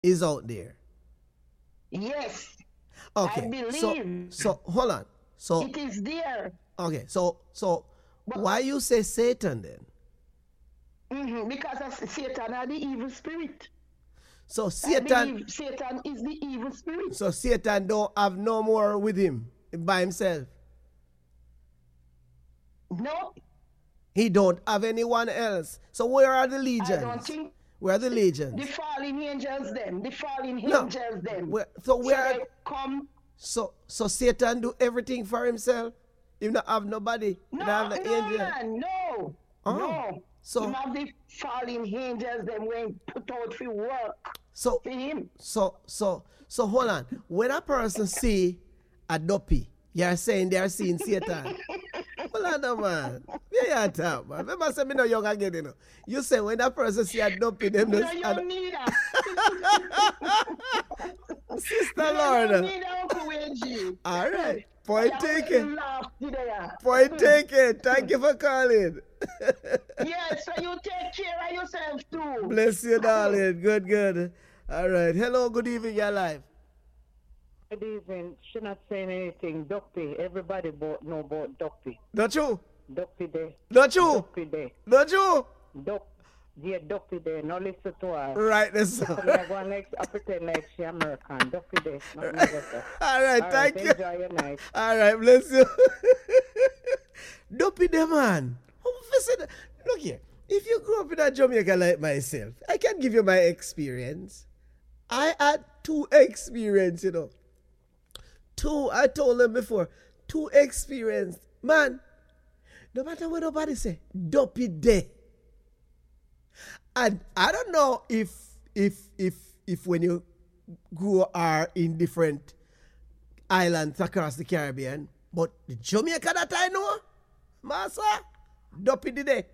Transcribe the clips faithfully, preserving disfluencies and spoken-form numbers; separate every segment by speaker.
Speaker 1: is out there.
Speaker 2: Yes, I
Speaker 1: Okay, so
Speaker 2: believe
Speaker 1: so hold on. So
Speaker 2: it is there.
Speaker 1: okay, so so
Speaker 2: But
Speaker 1: why you say Satan then?
Speaker 2: mhm, because of Satan are the evil spirit.
Speaker 1: So
Speaker 2: I
Speaker 1: Satan,
Speaker 2: believe Satan is the evil spirit.
Speaker 1: so Satan don't have no more with him by himself.
Speaker 2: No,
Speaker 1: He don't have anyone else. So where are the
Speaker 2: I don't
Speaker 1: legions?
Speaker 2: think
Speaker 1: Where are the
Speaker 2: the
Speaker 1: legions?
Speaker 2: fallen angels them, the fallen
Speaker 1: No.
Speaker 2: angels them.
Speaker 1: Where, so
Speaker 2: So
Speaker 1: where?
Speaker 2: they come.
Speaker 1: So so Satan do everything for himself. He don't have nobody. He
Speaker 2: No,
Speaker 1: don't have the
Speaker 2: no
Speaker 1: angel.
Speaker 2: man, no,
Speaker 1: Oh,
Speaker 2: no. Him
Speaker 1: so
Speaker 2: have the fallen angels them when put out for work
Speaker 1: so
Speaker 2: for him.
Speaker 1: so so so hold on. When a person see a dopey, you're saying they're seeing Satan. Hold on, no, man. Yeah, you talk, man. Remember, say me no young again, you know. You say when that person see a dopey, them
Speaker 2: Me
Speaker 1: no.
Speaker 2: no young neither.
Speaker 1: Sister
Speaker 2: Me no young
Speaker 1: Lorna.
Speaker 2: neither, Uncle Wenji.
Speaker 1: All right.
Speaker 2: Why
Speaker 1: Point
Speaker 2: you make me
Speaker 1: taken.
Speaker 2: laugh today?
Speaker 1: Point taken. Thank you for calling.
Speaker 2: Yes, so you take care of yourself too.
Speaker 1: Bless you, darling. Good, good. All right. Hello, good evening, you're live.
Speaker 3: Good evening. She not saying anything. Dumpy. Everybody about, know about Dumpy.
Speaker 1: Not you.
Speaker 3: Dumpy there.
Speaker 1: Not you.
Speaker 3: Dumpy there.
Speaker 1: Not you.
Speaker 3: Dup. Yeah, Dumpy there. No listen to her.
Speaker 1: Right, that's
Speaker 3: So I go like, I pretend like she American. Dumpy there. Not never.
Speaker 1: All right,
Speaker 3: All
Speaker 1: thank
Speaker 3: right,
Speaker 1: you.
Speaker 3: enjoy your night.
Speaker 1: All right, bless you. Dopey the man. Oh, listen, look here. If you grew up in a Jamaica like myself, I can give you my experience. I had two experience, you know. Two, I told them before, two experience. Man, no matter what nobody say, dopey day. And I don't know if if if if when you grew are in different islands across the Caribbean, but the Jamaica that I know, Massa, dopey the day.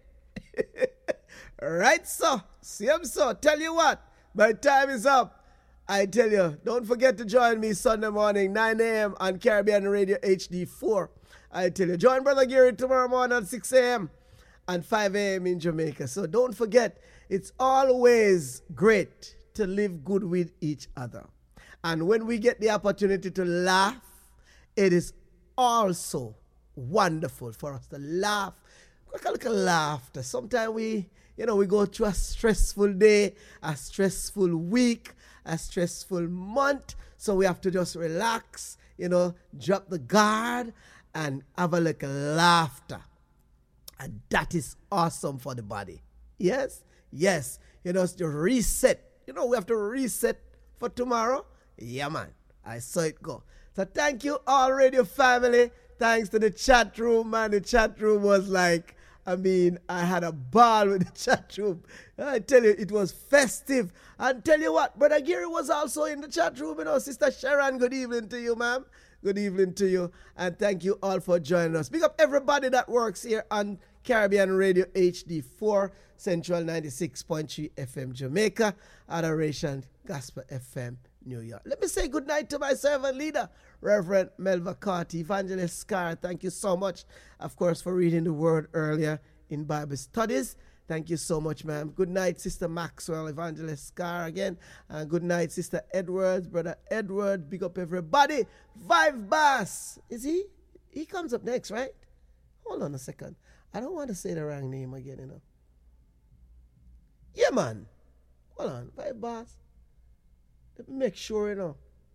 Speaker 1: Right, so, same so. Tell you what, my time is up. I tell you, don't forget to join me Sunday morning, nine a.m. on Caribbean Radio H D four. I tell you, join Brother Gary tomorrow morning at six a.m. and five a.m. in Jamaica. So don't forget, it's always great to live good with each other. And when we get the opportunity to laugh, it is also wonderful for us to laugh. Quick a little laughter. Sometimes we, you know, we go through a stressful day, a stressful week, a stressful month. So we have to just relax, you know, drop the guard and have a little laughter. And that is awesome for the body. Yes? Yes. You know, it's to reset. You know, we have to reset for tomorrow. Yeah, man. I saw it go. So thank you all, radio family. Thanks to the chat room, man. The chat room was like, I mean, I had a ball with the chat room. I tell you, it was festive. And tell you what, Brother Gary was also in the chat room. You know, Sister Sharon, good evening to you, ma'am. Good evening to you. And thank you all for joining us. Big up everybody that works here on Caribbean Radio H D four, Central ninety-six point three F M Jamaica, Adoration Gospel F M New York. Let me say good night to my servant leader, Reverend Melva Carty, Evangelist Scar. Thank you so much, of course, for reading the word earlier in Bible studies. Thank you so much, ma'am. Good night, Sister Maxwell, Evangelist Scar again. And good night, Sister Edwards, Brother Edward. Big up everybody. Vive Bass. Is he? He comes up next, right? Hold on a second. I don't want to say the wrong name again, you know. Yeah, man. Hold on. Vive Bass. Let me make sure, you know.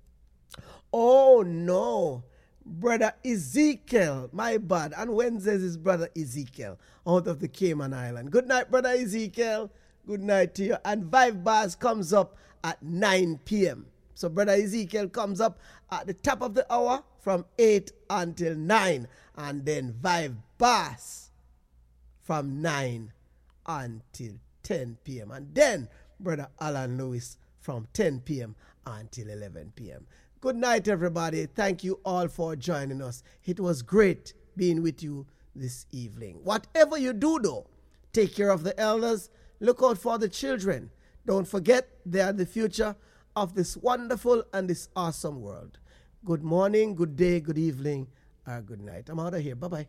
Speaker 1: Oh, no. Brother Ezekiel. My bad. And Wednesdays is Brother Ezekiel out of the Cayman Island. Good night, Brother Ezekiel. Good night to you. And Vive Bars comes up at nine p.m. So Brother Ezekiel comes up at the top of the hour from eight until nine. And then Vive Bars from nine until ten p.m. And then Brother Alan Lewis from ten p.m. until eleven p.m. Good night, everybody. Thank you all for joining us. It was great being with you this evening. Whatever you do, though, take care of the elders. Look out for the children. Don't forget, they are the future of this wonderful and this awesome world. Good morning, good day, good evening, or good night. I'm out of here. Bye-bye.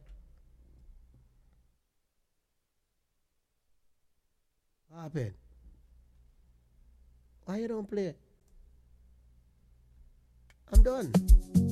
Speaker 1: What happened? Why you don't play it? I'm done.